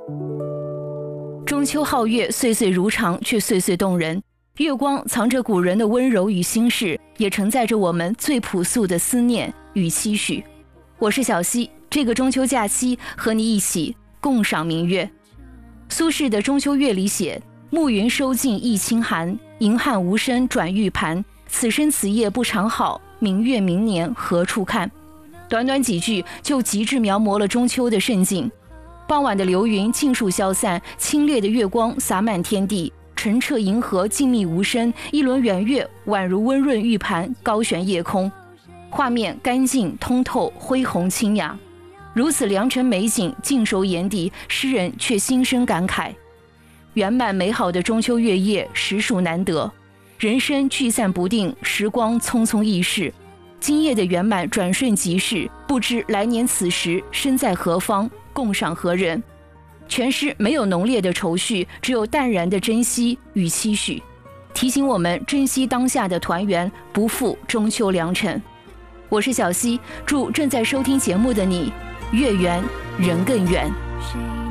中秋皓月，岁岁如常，却岁岁动人。月光藏着古人的温柔与心事，也承载着我们最朴素的思念与期许。我是小溪，这个中秋假期和你一起共赏明月。苏轼的《中秋月》里写：暮云收尽一清寒，银汉无声转玉盘。此生此夜不长好，明月明年何处看？短短几句就极致描摹了中秋的盛景。傍晚的流云尽数消散，清冽的月光洒满天地，澄澈银河静谧无声，一轮圆月宛如温润玉盘高悬夜空，画面干净通透，恢宏清雅。如此良辰美景尽收眼底，诗人却心生感慨：圆满美好的中秋月夜实属难得，人生聚散不定，时光匆匆易逝。今夜的圆满转瞬即逝，不知来年此时身在何方，共赏何人。全诗没有浓烈的愁绪，只有淡然的珍惜与期许，提醒我们珍惜当下的团圆，不负中秋良辰。我是小溪，祝正在收听节目的你月圆人更圆。